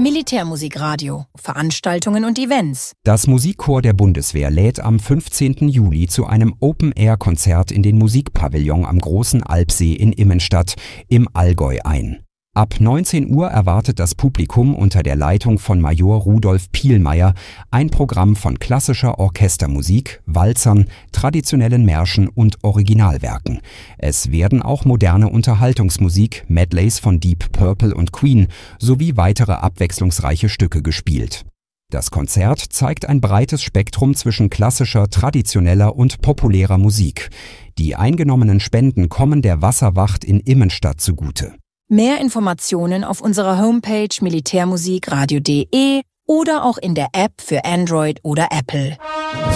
Militärmusikradio, Veranstaltungen und Events. Das Musikchor der Bundeswehr lädt am 15. Juli zu einem Open-Air-Konzert in den Musikpavillon am Großen Alpsee in Immenstadt im Allgäu ein. Ab 19 Uhr erwartet das Publikum unter der Leitung von Major Rudolf Pielmeier ein Programm von klassischer Orchestermusik, Walzern, traditionellen Märschen und Originalwerken. Es werden auch moderne Unterhaltungsmusik, Medleys von Deep Purple und Queen sowie weitere abwechslungsreiche Stücke gespielt. Das Konzert zeigt ein breites Spektrum zwischen klassischer, traditioneller und populärer Musik. Die eingenommenen Spenden kommen der Wasserwacht in Immenstadt zugute. Mehr Informationen auf unserer Homepage militärmusikradio.de oder auch in der App für Android oder Apple.